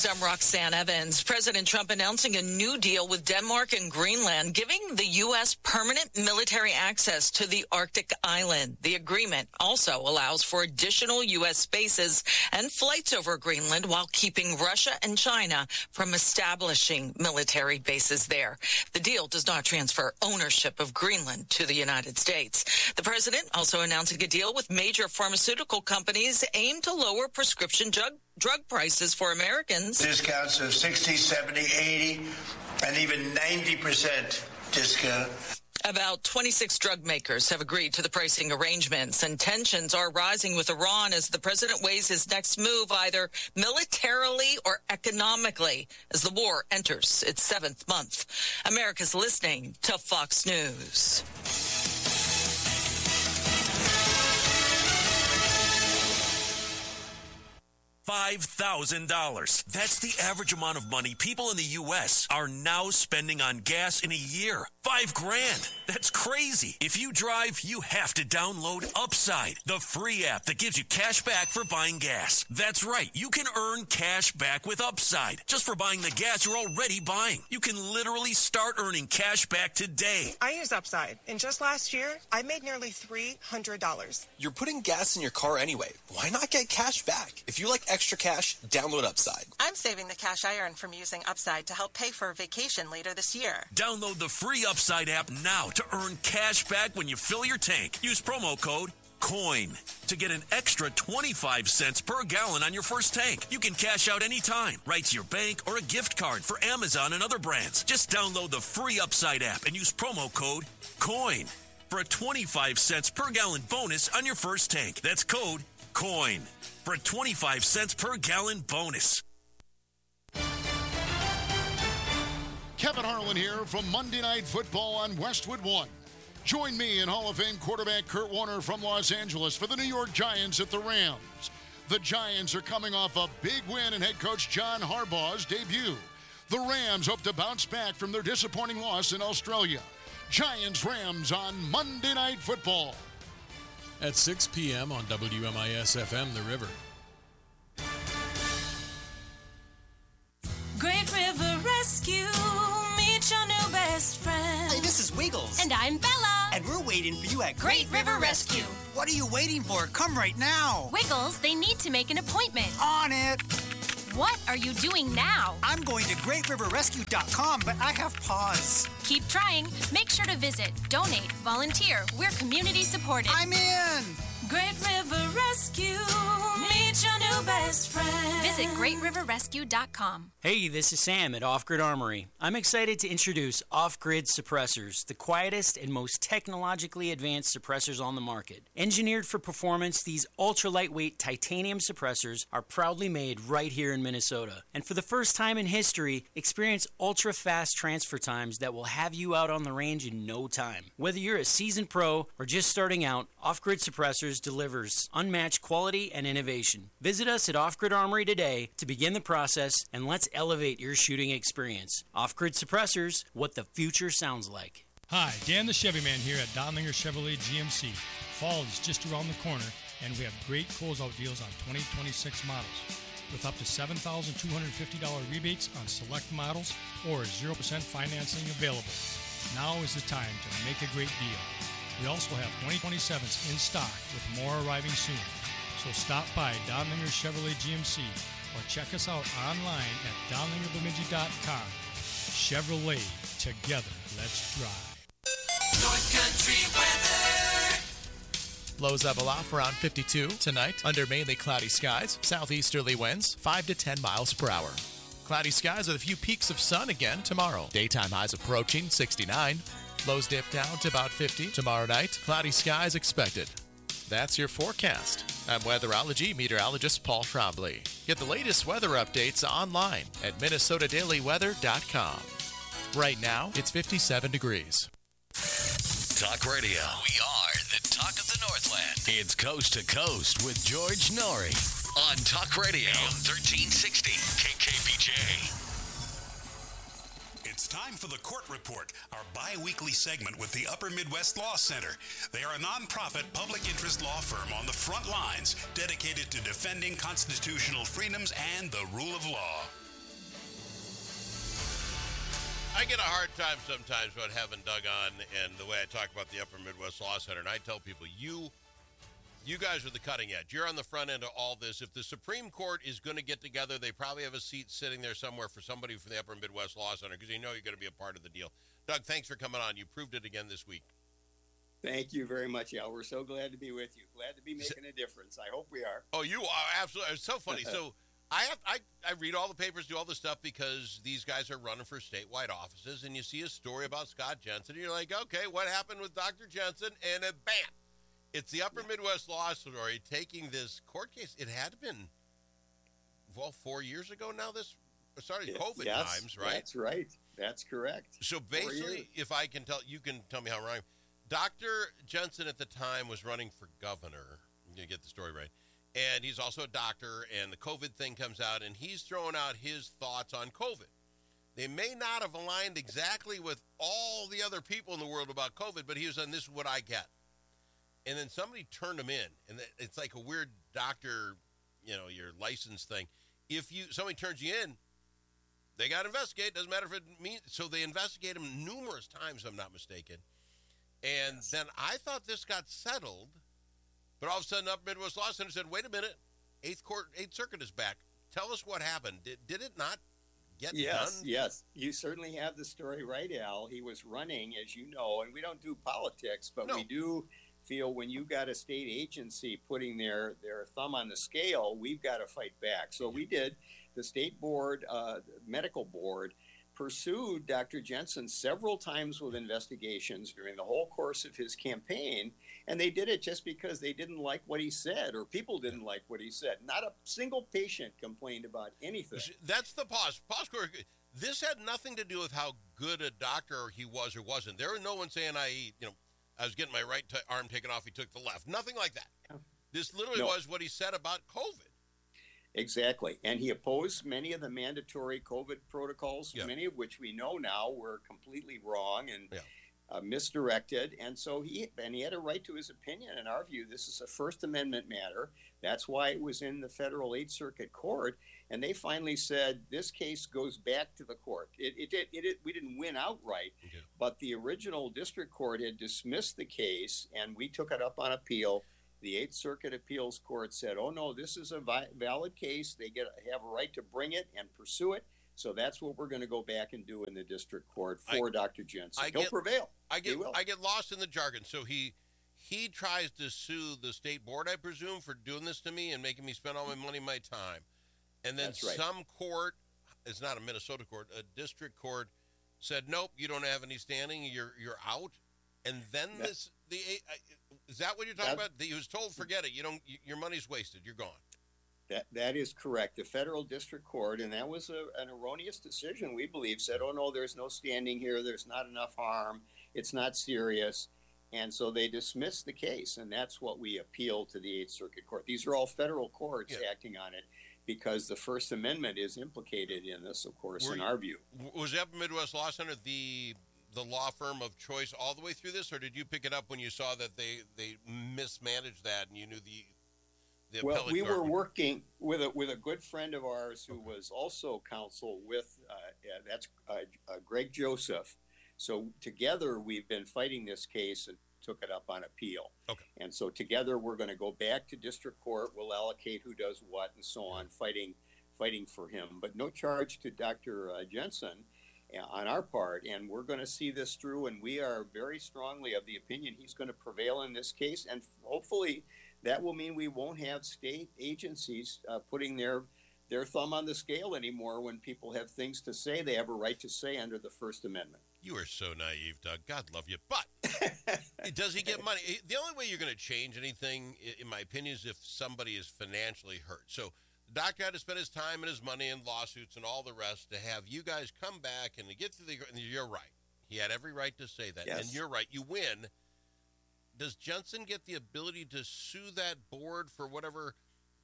News, I'm Roxanne Evans. President Trump announcing a new deal with Denmark and Greenland, giving the U.S. permanent military access to the Arctic island. The agreement also allows for additional U.S. bases and flights over Greenland while keeping Russia and China from establishing military bases there. The deal does not transfer ownership of Greenland to the United States. The president also announcing a deal with major pharmaceutical companies aimed to lower prescription drug prices for Americans. Discounts of 60, 70, 80, and even 90% discount. About 26 drug makers have agreed to the pricing arrangements, and tensions are rising with Iran as the president weighs his next move either militarily or economically as the war enters its 7th month. America's listening to Fox News. $5,000. That's the average amount of money people in the U.S. are now spending on gas in a year. $5,000. That's crazy. If you drive, you have to download Upside, the free app that gives you cash back for buying gas. That's right. You can earn cash back with Upside just for buying the gas you're already buying. You can literally start earning cash back today. I use Upside, and just last year, I made nearly $300. You're putting gas in your car anyway. Why not get cash back? If you like extra cash, download Upside. I'm saving the cash I earn from using Upside to help pay for a vacation later this year. Download the free Upside app now to earn cash back when you fill your tank. Use promo code COIN to get an extra 25 cents per gallon on your first tank. You can cash out anytime, right to your bank or a gift card for Amazon and other brands. Just download the free Upside app and use promo code COIN for a 25 cents per gallon bonus on your first tank. That's code COIN for a 25 cents per gallon bonus. Kevin Harlan here from Monday Night Football on Westwood One. Join me and Hall of Fame quarterback Kurt Warner from Los Angeles for the New York Giants at the Rams. The Giants are coming off a big win in head coach John Harbaugh's debut. The Rams hope to bounce back from their disappointing loss in Australia. Giants-Rams on Monday Night Football. At 6 p.m. on WMIS-FM, The River. Great River Rescue, meet your new best friend. Hey, this is Wiggles. And I'm Bella. And we're waiting for you at Great River Rescue. What are you waiting for? Come right now. Wiggles, they need to make an appointment. On it. What are you doing now? I'm going to GreatRiverRescue.com, but I have pause. Keep trying. Make sure to visit, donate, volunteer. We're community supported. I'm in. Great River Rescue, meet your new best friend. Visit GreatRiverRescue.com. Hey, this is Sam at Off Grid Armory. I'm excited to introduce Off Grid Suppressors, the quietest and most technologically advanced suppressors on the market. Engineered for performance, these ultra-lightweight titanium suppressors are proudly made right here in Minnesota. And for the first time in history, experience ultra-fast transfer times that will have you out on the range in no time. Whether you're a seasoned pro or just starting out, Off Grid Suppressors delivers unmatched quality and innovation. Visit us at Off Grid Armory today to begin the process, and let's elevate your shooting experience. Off Grid Suppressors, what the future sounds like. Hi, Dan the Chevy Man here at Donlinger Chevrolet GMC. Fall is just around the corner, and we have great closeout deals on 2026 models with up to $7,250 rebates on select models or 0% financing available. Now is the time to make a great deal. We also have 2027s in stock with more arriving soon. So stop by Donlinger Chevrolet GMC or check us out online at DonlingerBemidji.com. Chevrolet, together, let's drive. North Country weather. Lows level off around 52 tonight under mainly cloudy skies. Southeasterly winds 5 to 10 miles per hour. Cloudy skies with a few peaks of sun again tomorrow. Daytime highs approaching 69. Lows dip down to about 50 tomorrow night. Cloudy skies expected. That's your forecast. I'm weatherology meteorologist Paul Trombley. Get the latest weather updates online at MinnesotaDailyWeather.com. Right now, it's 57 degrees. Talk Radio. We are the talk of the Northland. It's Coast to Coast with George Norrie on Talk Radio. AM 1360 KKPJ. It's time for the Court Report, our bi-weekly segment with the Upper Midwest Law Center. They are a nonprofit public interest law firm on the front lines dedicated to defending constitutional freedoms and the rule of law. I get a hard time sometimes about having Doug on and the way I talk about the Upper Midwest Law Center. And I tell people, you guys are the cutting edge. You're on the front end of all this. If the Supreme Court is going to get together, they probably have a seat sitting there somewhere for somebody from the Upper Midwest Law Center because they know you're going to be a part of the deal. Doug, thanks for coming on. You proved it again this week. Thank you very much, Al. We're so glad to be with you. Glad to be making a difference. I hope we are. Oh, you are, absolutely. It's so funny. So I read all the papers, do all the stuff because these guys are running for statewide offices, and you see a story about Scott Jensen, and you're like, okay, what happened with Dr. Jensen? And then, bam, it's the Upper Midwest Law Story taking this court case. It had been, 4 years ago now, this started COVID times, right? That's right. That's correct. So basically, if I can tell, you can tell me how wrong. Dr. Jensen at the time was running for governor. I'm going to get the story right. And he's also a doctor, and the COVID thing comes out, and he's throwing out his thoughts on COVID. They may not have aligned exactly with all the other people in the world about COVID, but he was on, this is what I get. And then somebody turned him in, and it's like a weird doctor, your license thing. If somebody turns you in, they got to investigate. Doesn't matter if it means, so they investigate him numerous times, if I'm not mistaken. And then I thought this got settled, but all of a sudden, Upper Midwest Law Center said, wait a minute, Eighth Circuit is back. Tell us what happened. Did it not get done? Yes. You certainly have the story right, Al. He was running, as you know, and we don't do politics, but we do feel when you got a state agency putting their thumb on the scale, we've got to fight back. So we did. The state board, medical board, pursued Dr. Jensen several times with investigations during the whole course of his campaign, and they did it just because they didn't like what he said, or people didn't like what he said. Not a single patient complained about anything. That's the pause. This had nothing to do with how good a doctor he was or wasn't. There was no one saying I was getting my right arm taken off, he took the left. Nothing like that. This literally was what he said about COVID. Exactly. And he opposed many of the mandatory COVID protocols, many of which we know now were completely wrong and misdirected. And so he had a right to his opinion. In our view, this is a First Amendment matter. That's why it was in the federal Eighth Circuit Court. And they finally said this case goes back to the court. We didn't win outright, but the original district court had dismissed the case, and we took it up on appeal. The Eighth Circuit Appeals Court said, oh, no, this is a valid case. They have a right to bring it and pursue it. So that's what we're going to go back and do in the district court for Dr. Jensen. He'll prevail. I get lost in the jargon. So he tries to sue the state board, I presume, for doing this to me and making me spend all my money, my time. And then some court, it's not a Minnesota court, a district court said, nope, you don't have any standing. You're out. And then is that what you're talking about? He was told, forget it. Your money's wasted. You're gone. That is correct. The federal district court, and that was an erroneous decision, we believe, said, oh, no, there's no standing here. There's not enough harm. It's not serious. And so they dismissed the case, and that's what we appealed to the Eighth Circuit Court. These are all federal courts acting on it because the First Amendment is implicated in this, of course, in our view. Was the Upper Midwest Law Center the law firm of choice all the way through this, or did you pick it up when you saw that they mismanaged that and you knew the well, we were working with a good friend of ours who was also counsel with Greg Joseph. So together we've been fighting this case and took it up on appeal. Okay. And so together we're going to go back to district court. We'll allocate who does what and so on, fighting for him. But no charge to Dr. Jensen on our part, and we're going to see this through, and we are very strongly of the opinion he's going to prevail in this case, and hopefully that will mean we won't have state agencies putting their thumb on the scale anymore when people have things to say they have a right to say under the First Amendment. You are so naive, Doug. God love you. But does he get money? The only way you're going to change anything, in my opinion, is if somebody is financially hurt. So the doctor had to spend his time and his money and lawsuits and all the rest to have you guys come back and to get to and you're right. He had every right to say that. Yes. And you're right. You win. Does Jensen get the ability to sue that board for whatever,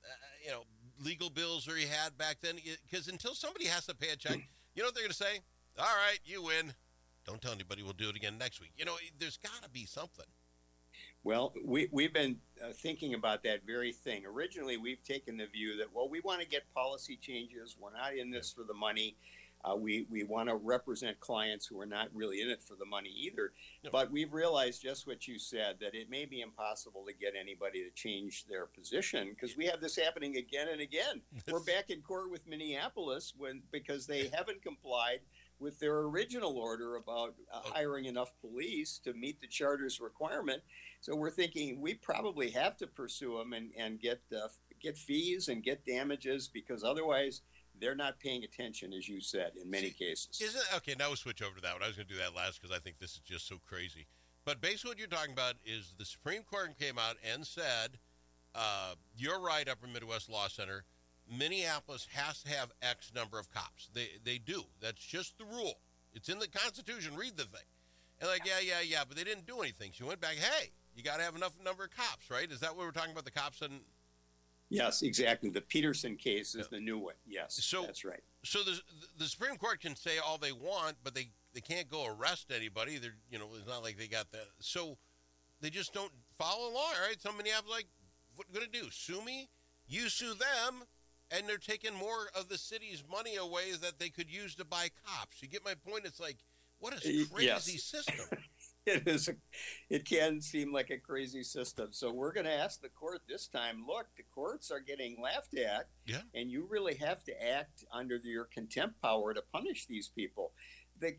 legal bills he had back then? Because until somebody has to pay a check, you know what they're going to say? All right, you win. Don't tell anybody. We'll do it again next week. There's got to be something. Well, we've been thinking about that very thing. Originally, we've taken the view that, we want to get policy changes. We're not in this for the money. We want to represent clients who are not really in it for the money either. No. But we've realized just what you said, that it may be impossible to get anybody to change their position because we have this happening again and again. We're back in court with Minneapolis because they haven't complied with their original order about hiring enough police to meet the charter's requirement. So we're thinking we probably have to pursue them and get fees and get damages because otherwise they're not paying attention, as you said, in many cases. Okay, now we'll switch over to that one. I was going to do that last because I think this is just so crazy. But basically what you're talking about is the Supreme Court came out and said, you're right, Upper Midwest Law Center, Minneapolis has to have X number of cops. They do. That's just the rule. It's in the Constitution. Read the thing. And like, yeah, but they didn't do anything. So you went back, hey, you got to have enough number of cops, right? Is that what we're talking about, the cops in... Yes, exactly. The Peterson case is the new one. Yes, that's right. So the Supreme Court can say all they want, but they can't go arrest anybody. They're, it's not like they got that. So they just don't follow along, right? So Minneapolis, like, what are you going to do? Sue me? You sue them, and they're taking more of the city's money away that they could use to buy cops. You get my point? It's like, what a crazy system. It can seem like a crazy system. So we're going to ask the court this time, look, the courts are getting laughed at, and you really have to act under your contempt power to punish these people. They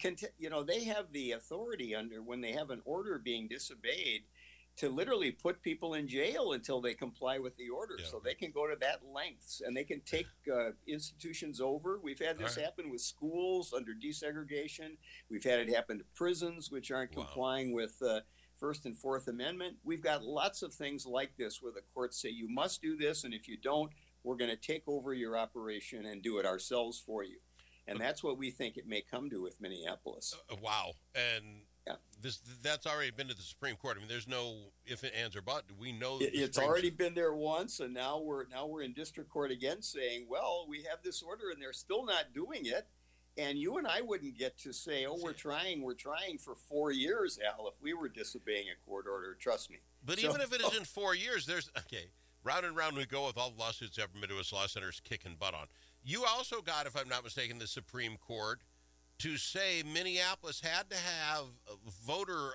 have the authority when they have an order being disobeyed to literally put people in jail until they comply with the order. So they can go to that lengths, and they can take institutions over. We've had this happen with schools under desegregation. We've had it happen to prisons, which aren't complying with First and Fourth Amendment. We've got lots of things like this where the courts say you must do this, and if you don't, we're going to take over your operation and do it ourselves for you. And that's what we think it may come to with Minneapolis. Wow. And that's already been to the Supreme Court. I mean, there's no if, ands, or but. We know it's already been there once, and now we're in district court again saying, well, we have this order, and they're still not doing it. And you and I wouldn't get to say, oh, we're trying for 4 years, Al, if we were disobeying a court order. Trust me. But even if it isn't 4 years, round and round we go with all the lawsuits Upper Midwest Law Center's kicking butt on. You also got, if I'm not mistaken, the Supreme Court to say Minneapolis had to have voter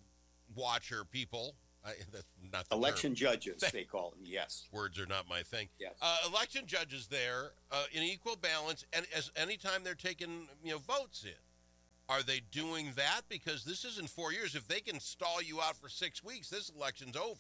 watcher people. That's not the election term. Judges, they call them. Yes, words are not my thing. Yes. Election judges there in equal balance, and as anytime they're taking votes in, are they doing that? Because this isn't 4 years. If they can stall you out for 6 weeks, this election's over.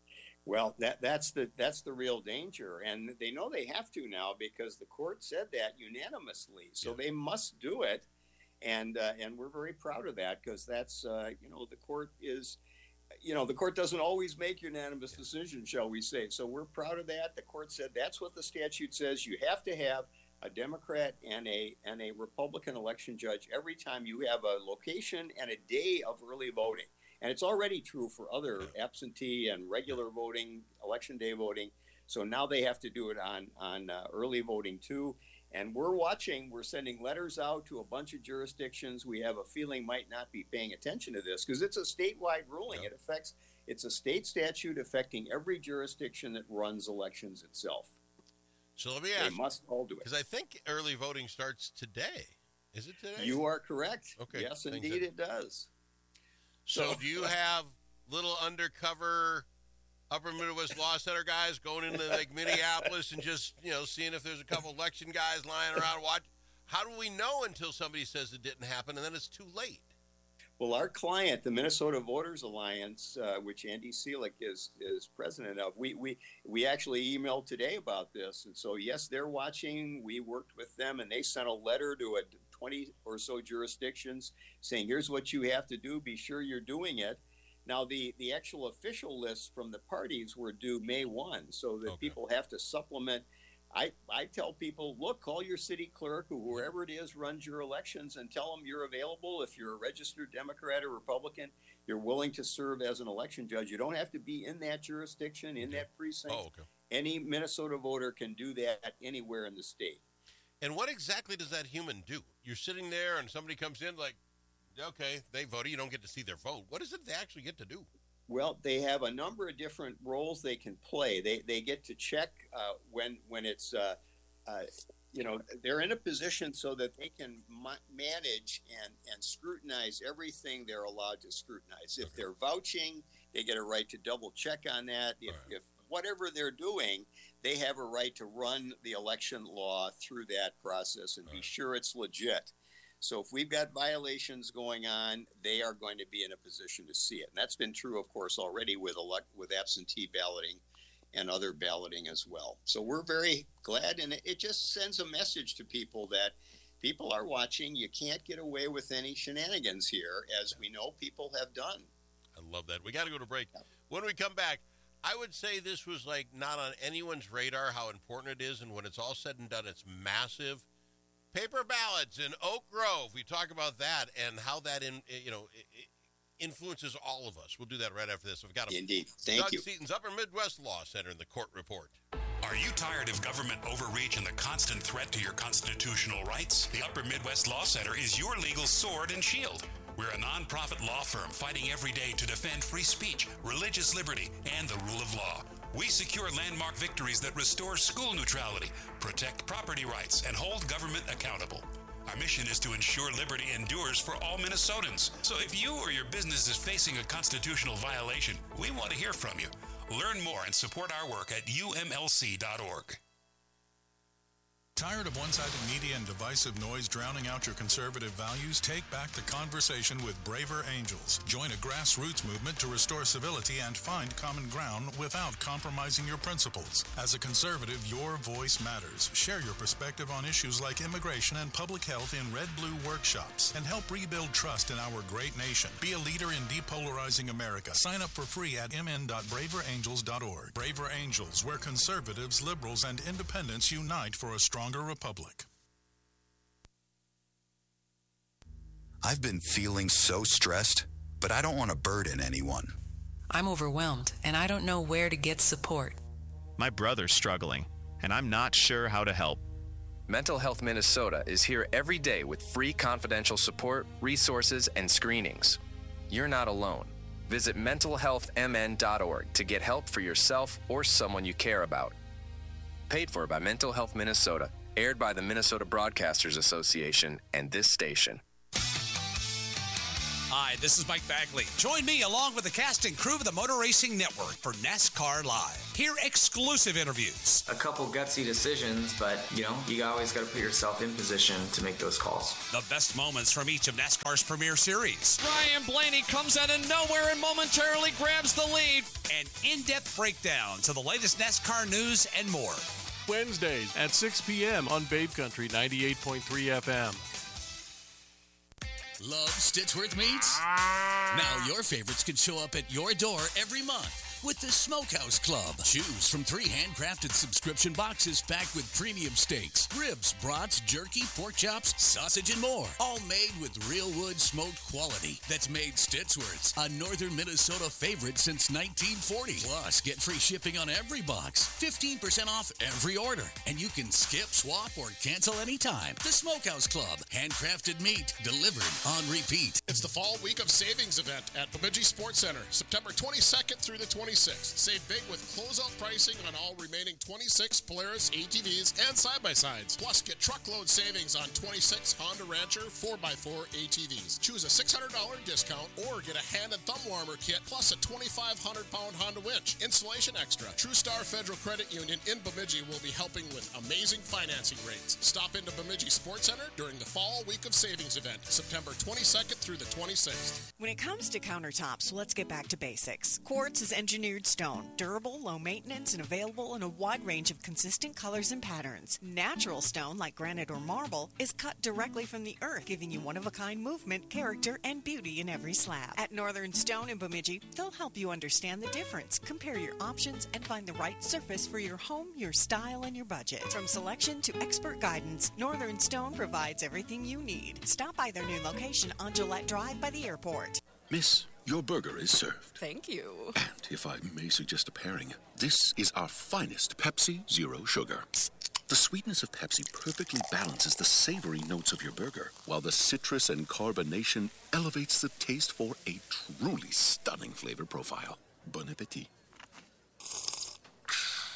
Well, that's the real danger, and they know they have to now because the court said that unanimously, so they must do it, and we're very proud of that because that's the court is, the court doesn't always make unanimous decisions, shall we say? So we're proud of that. The court said that's what the statute says. You have to have a Democrat and a Republican election judge every time you have a location and a day of early voting. And it's already true for other absentee and regular voting, election day voting. So now they have to do it on early voting too. And we're watching. We're sending letters out to a bunch of jurisdictions we have a feeling might not be paying attention to this because it's a statewide ruling. It's a state statute affecting every jurisdiction that runs elections itself. So let me ask. They must all do it. Because I think early voting starts today. Is it today? You are correct. Okay. Yes, indeed it does. So do you have little undercover Upper Midwest Law Center guys going into like Minneapolis and just, seeing if there's a couple election guys lying around? How do we know until somebody says it didn't happen and then it's too late? Well, our client, the Minnesota Voters Alliance, which Andy Seelig is president of, we actually emailed today about this. And so, yes, they're watching. We worked with them, and they sent a letter to 20 or so jurisdictions saying, here's what you have to do. Be sure you're doing it. Now, the actual official lists from the parties were due May 1, so that people have to supplement. I tell people, look, call your city clerk or whoever it is runs your elections and tell them you're available. If you're a registered Democrat or Republican, you're willing to serve as an election judge. You don't have to be in that jurisdiction, in that precinct. Any Minnesota voter can do that anywhere in the state. And what exactly does that human do? You're sitting there and somebody comes in like, okay, they voted. You don't get to see their vote. What is it they actually get to do? Well, they have a number of different roles they can play. They get to check when it's they're in a position so that they can manage and scrutinize everything they're allowed to scrutinize. If they're vouching, they get a right to double check on that. If whatever they're doing, they have a right to run the election law through that process and be sure it's legit. So if we've got violations going on, they are going to be in a position to see it. And that's been true, of course, already with absentee balloting and other balloting as well. So we're very glad, and it just sends a message to people that people are watching. You can't get away with any shenanigans here, as we know people have done. I love that. We got to go to break. When we come back, I would say this was like not on anyone's radar how important it is, and when it's all said and done, it's massive. Paper ballots in Oak Grove. We talk about that and how that influences all of us. We'll do that right after this. We've got Indeed. Thank you. Doug Seaton's Upper Midwest Law Center in the Court Report. Are you tired of government overreach and the constant threat to your constitutional rights? The Upper Midwest Law Center is your legal sword and shield. We're a nonprofit law firm fighting every day to defend free speech, religious liberty, and the rule of law. We secure landmark victories that restore school neutrality, protect property rights, and hold government accountable. Our mission is to ensure liberty endures for all Minnesotans. So if you or your business is facing a constitutional violation, we want to hear from you. Learn more and support our work at umlc.org. Tired of one-sided media and divisive noise drowning out your conservative values? Take back the conversation with Braver Angels. Join a grassroots movement to restore civility and find common ground without compromising your principles. As a conservative, your voice matters. Share your perspective on issues like immigration and public health in Red Blue workshops and help rebuild trust in our great nation. Be a leader in depolarizing America. Sign up for free at mn.braverangels.org. Braver Angels, where conservatives, liberals, and independents unite for a stronger republic. I've been feeling so stressed, but I don't want to burden anyone. I'm overwhelmed, and I don't know where to get support. My brother's struggling, and I'm not sure how to help. Mental Health Minnesota is here every day with free confidential support, resources, and screenings. You're not alone. Visit mentalhealthmn.org to get help for yourself or someone you care about. Paid for by Mental Health Minnesota, aired by the Minnesota Broadcasters Association and this station. Hi, this is Mike Bagley. Join me along with the cast and crew of the Motor Racing Network for NASCAR Live. Hear exclusive interviews. A couple gutsy decisions, but, you always got to put yourself in position to make those calls. The best moments from each of NASCAR's premier series. Ryan Blaney comes out of nowhere and momentarily grabs the lead. And in-depth breakdowns of the latest NASCAR news and more. Wednesdays at 6 p.m. on Babe Country 98.3 FM. Love Stitchworth Meats? Now your favorites can show up at your door every month with the Smokehouse Club. Choose from 3 handcrafted subscription boxes packed with premium steaks, ribs, brats, jerky, pork chops, sausage, and more. All made with real wood smoked quality that's made Stitchworth's a northern Minnesota favorite since 1940. Plus, get free shipping on every box, 15% off every order, and you can skip, swap, or cancel anytime. The Smokehouse Club. Handcrafted meat delivered on repeat. It's the fall week of savings event at Bemidji Sports Center, September 22nd through the 26th. Save big with closeout pricing on all remaining 26 Polaris ATVs and side-by-sides. Plus, get truckload savings on 26 Honda Rancher 4x4 ATVs. Choose a $600 discount or get a hand and thumb warmer kit plus a 2,500-pound Honda winch. Installation extra. TrueStar Federal Credit Union in Bemidji will be helping with amazing financing rates. Stop into Bemidji Sports Center during the fall week of savings event, September 22nd through the 26th. When it comes to countertops, let's get back to basics. Quartz is engineered stone, durable, low maintenance, and available in a wide range of consistent colors and patterns. Natural stone, like granite or marble, is cut directly from the earth, giving you one-of-a-kind movement, character, and beauty in every slab. At Northern Stone in Bemidji, they'll help you understand the difference, compare your options, and find the right surface for your home, your style, and your budget. From selection to expert guidance, Northern Stone provides everything you need. Stop by their new location on Gillette Drive by the airport. Miss, your burger is served. Thank you. And if I may suggest a pairing, this is our finest Pepsi Zero Sugar. The sweetness of Pepsi perfectly balances the savory notes of your burger, while the citrus and carbonation elevates the taste for a truly stunning flavor profile. Bon appetit.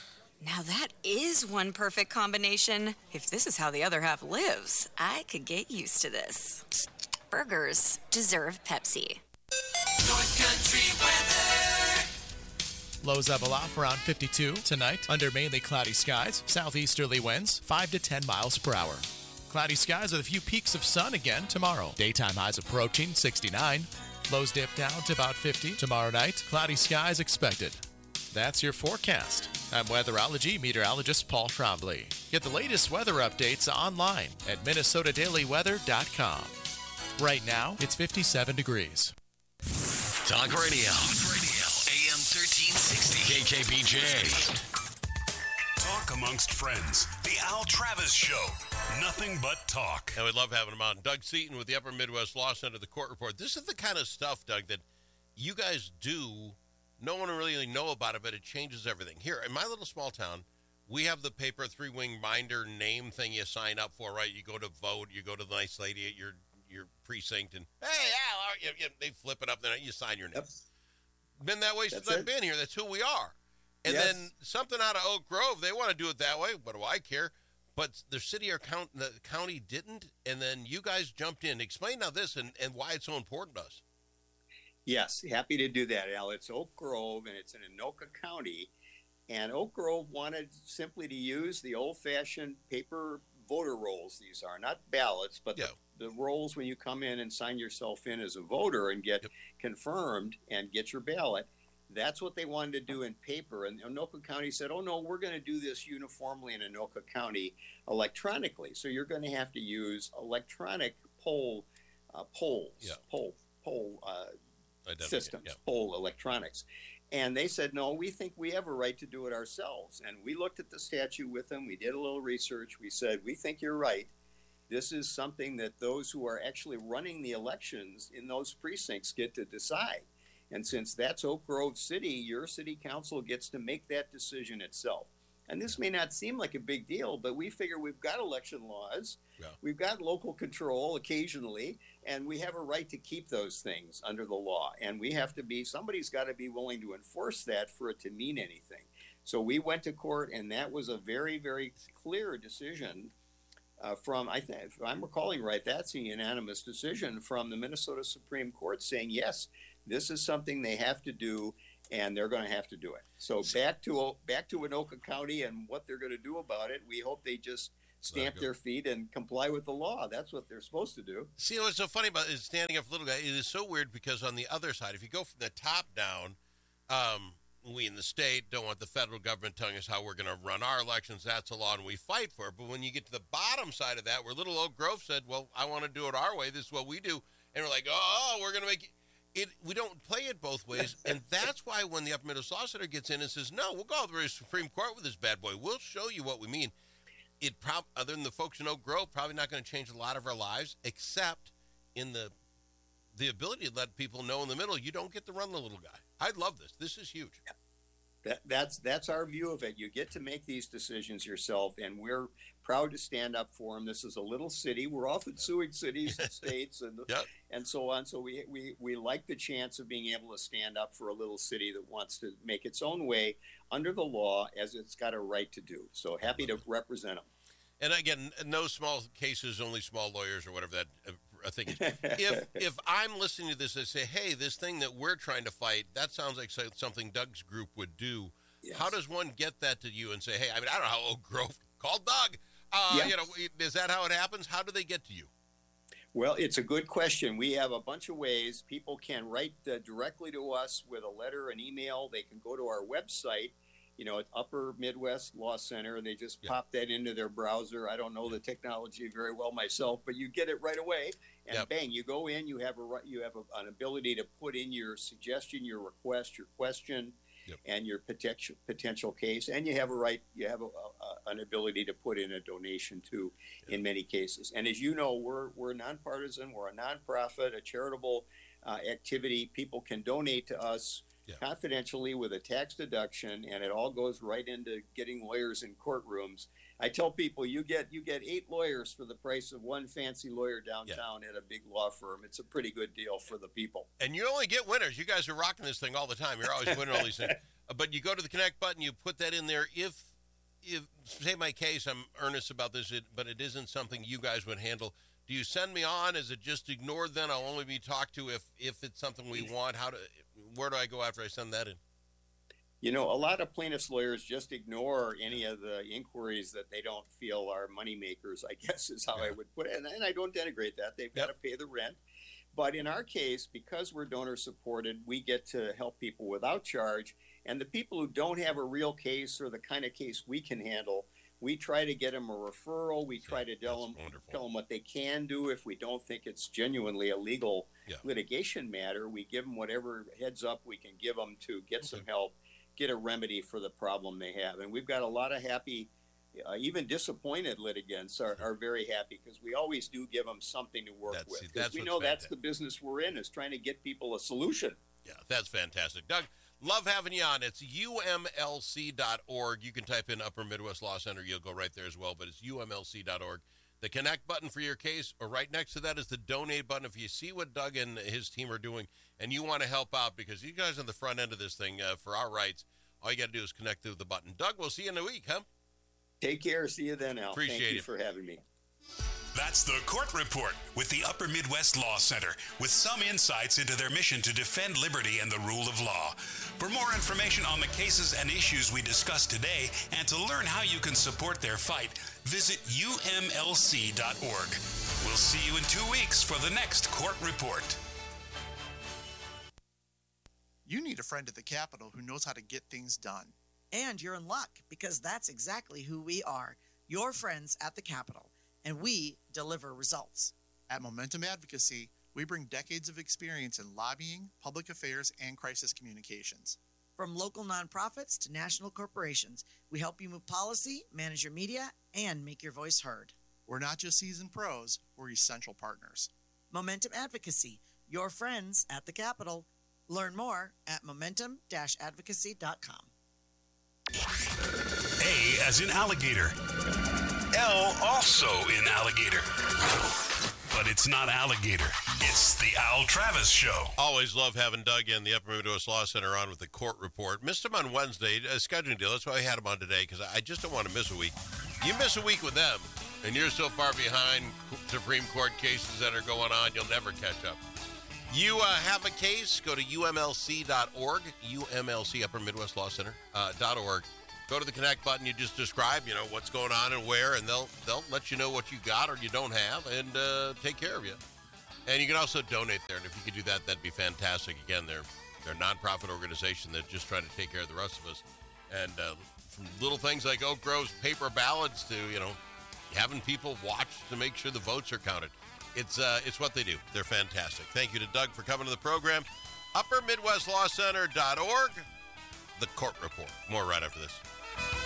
Now that is one perfect combination. If this is how the other half lives, I could get used to this. Burgers deserve Pepsi. North Country weather. Lows level off around 52 tonight under mainly cloudy skies. Southeasterly winds 5 to 10 miles per hour. Cloudy skies with a few peaks of sun again tomorrow. Daytime highs approaching 69. Lows dip down to about 50 tomorrow night. Cloudy skies expected. That's your forecast. I'm weatherology meteorologist Paul Trombley. Get the latest weather updates online at minnesotadailyweather.com. Right now, it's 57 degrees. Talk radio. AM 1360. KKBJ. Talk amongst friends. The Al Travis Show. Nothing but talk. And we love having him on. Doug Seaton with the Upper Midwest Law Center, the Court Report. This is the kind of stuff, Doug, that you guys do. No one really know about it, but it changes everything. Here, in my little small town, we have the paper three-wing binder name thing you sign up for, right? You go to vote. You go to the nice lady at your precinct, and, hey, Al, they flip it up, then you sign your name. Yep. Been that way since I've been here. That's who we are. And then something out of Oak Grove, they want to do it that way. What do I care? But the city or the county didn't, and then you guys jumped in. Explain now this and why it's so important to us. Yes, happy to do that, Al. It's Oak Grove, and it's in Anoka County. And Oak Grove wanted simply to use the old-fashioned paper voter rolls. These are not ballots, but the rolls when you come in and sign yourself in as a voter and get confirmed and get your ballot. That's what they wanted to do in paper. And Anoka County said, oh, no, we're going to do this uniformly in Anoka County electronically. So you're going to have to use electronic poll systems, poll electronics. And they said, no, we think we have a right to do it ourselves. And we looked at the statute with them. We did a little research. We said, we think you're right. This is something that those who are actually running the elections in those precincts get to decide. And since that's Oak Grove City, your city council gets to make that decision itself. And this may not seem like a big deal, but we figure we've got election laws, we've got local control occasionally, and we have a right to keep those things under the law. And we have to be, somebody's got to be willing to enforce that for it to mean anything. So we went to court, and that was a very, very clear decision from, I think, if I'm recalling right, that's a unanimous decision from the Minnesota Supreme Court saying, yes, this is something they have to do, and they're going to have to do it. So back to Anoka County and what they're going to do about it. We hope they just stamp their feet and comply with the law. That's what they're supposed to do. See, what's so funny about it is standing up for little guy. It is so weird because on the other side, if you go from the top down, we in the state don't want the federal government telling us how we're going to run our elections. That's a law, and we fight for it. But when you get to the bottom side of that, where little Oak Grove said, well, I want to do it our way. This is what we do. And we're like, oh, we're going to make it. We don't play it both ways, and that's why when the Upper Midwest Law Center gets in and says, no, we'll go all the way to the Supreme Court with this bad boy. We'll show you what we mean. It other than the folks in Oak Grove, probably not going to change a lot of our lives, except in the ability to let people know in the middle, you don't get to run the little guy. I love this. This is huge. That's our view of it. You get to make these decisions yourself, and we're proud to stand up for them. This is a little city. We're often suing cities and states and so on. So we like the chance of being able to stand up for a little city that wants to make its own way under the law as it's got a right to do. So happy to represent them. And again, no small cases, only small lawyers or whatever that thing is. If I'm listening to this and say, hey, this thing that we're trying to fight, that sounds like something Doug's group would do. Yes. How does one get that to you and say, hey, I mean, I don't know how Oak Grove called Doug. You know, is that how it happens? How do they get to you? Well, it's a good question. We have a bunch of ways. People can write directly to us with a letter, an email. They can go to our website, you know, at Upper Midwest Law Center. They just pop that into their browser. I don't know the technology very well myself, but you get it right away. And bang, you go in. You have an ability to put in your suggestion, your request, your question, and your potential case. And you have a right. You have an ability to put in a donation too, in many cases. And as you know, we're nonpartisan. We're a nonprofit, a charitable activity. People can donate to us confidentially with a tax deduction, and it all goes right into getting lawyers in courtrooms. I tell people you get 8 lawyers for the price of one fancy lawyer downtown at a big law firm. It's a pretty good deal for the people. And you only get winners. You guys are rocking this thing all the time. You're always winning all these things. But you go to the connect button, you put that in there. If say my case, I'm earnest about this, but it isn't something you guys would handle. Do you send me on? Is it just ignored then? I'll only be talked to if it's something we want. Where do I go after I send that in? A lot of plaintiffs' lawyers just ignore any of the inquiries that they don't feel are moneymakers, I guess is how I would put it. And I don't denigrate that. They've got to pay the rent. But in our case, because we're donor-supported, we get to help people without charge. And the people who don't have a real case or the kind of case we can handle, we try to get them a referral. We try to tell them what they can do. If we don't think it's genuinely a legal litigation matter, we give them whatever heads up we can give them to get some help, get a remedy for the problem they have. And we've got a lot of happy, even disappointed litigants are very happy because we always do give them something to work with. Because we know that's the business we're in, is trying to get people a solution. Yeah, that's fantastic. Doug, love having you on. It's umlc.org. You can type in Upper Midwest Law Center. You'll go right there as well, but it's umlc.org. The connect button for your case, or right next to that is the donate button. If you see what Doug and his team are doing and you want to help out, because you guys are on the front end of this thing for our rights, all you got to do is connect through the button. Doug, we'll see you in a week, huh? Take care. See you then, Al. Appreciate Thank you it. for having me. That's the Court Report with the Upper Midwest Law Center, with some insights into their mission to defend liberty and the rule of law. For more information on the cases and issues we discussed today, and to learn how you can support their fight, visit umlc.org. We'll see you in 2 weeks for the next Court Report. You need a friend at the Capitol who knows how to get things done. And you're in luck, because that's exactly who we are, your friends at the Capitol. And we deliver results. At Momentum Advocacy, we bring decades of experience in lobbying, public affairs, and crisis communications. From local nonprofits to national corporations, we help you move policy, manage your media, and make your voice heard. We're not just seasoned pros, we're essential partners. Momentum Advocacy, your friends at the Capitol. Learn more at momentum-advocacy.com. A as in alligator. L also in alligator. But it's not alligator. It's the Al Travis Show. Always love having Doug in the Upper Midwest Law Center on with the Court Report. Missed him on Wednesday, a scheduling deal. That's why I had him on today, because I just don't want to miss a week. You miss a week with them, and you're so far behind Supreme Court cases that are going on, you'll never catch up. You have a case, go to umlc.org, UMLC, Upper Midwest Law Center, .org. Go to the connect button. You just describe, what's going on and where, and they'll let you know what you got or you don't have, and take care of you. And you can also donate there, and if you could do that, that'd be fantastic. Again, they're a nonprofit organization that's just trying to take care of the rest of us. And from little things like Oak Grove's paper ballots to having people watch to make sure the votes are counted. It's what they do. They're fantastic. Thank you to Doug for coming to the program. UpperMidwestLawCenter.org. The Court Report. More right after this.